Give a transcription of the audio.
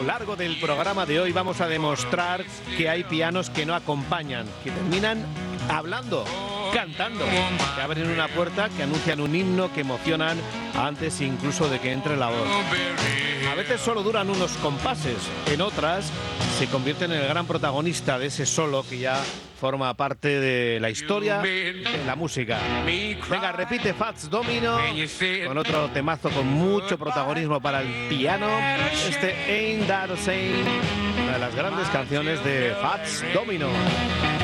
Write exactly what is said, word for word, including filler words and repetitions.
largo del programa de hoy vamos a demostrar que hay pianos que no acompañan, que terminan hablando, cantando, que abren una puerta, que anuncian un himno, que emocionan antes incluso de que entre la voz. A veces solo duran unos compases, en otras se convierten en el gran protagonista de ese solo que ya forma parte de la historia de la música. Venga, repite Fats Domino con otro temazo con mucho protagonismo para el piano. Este Ain't That a Shame, una de las grandes canciones de Fats Domino.